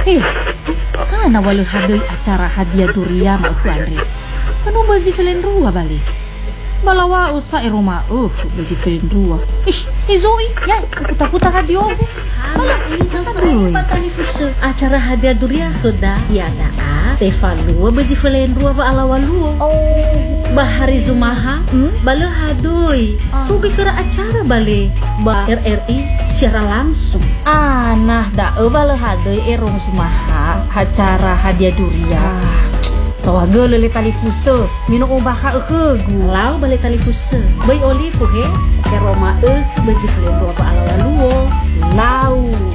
Eh, hana walau hadai acara hadiah durian mau Andre. Kanu bazi filen rua balik. Balawa usa rumah bazi filen rua. Zoe, ya, puta-puta hadiah. Hala, ini sempat tadi fusa. Acara hadiah durian sudah ya dah. Tevalua bazi filen rua ba alawalua. Bahari Zumaha, bala hadoi. Sugi kira acara bale ba RRI secara langsung. Nah, da bala hadai erong Zumaha acara hadiah durian. Sawaga lele tali fusa, minum ubah Lau bale tali fusa. Bay olive he, eroma bazi filen rua ba alawalua. Lau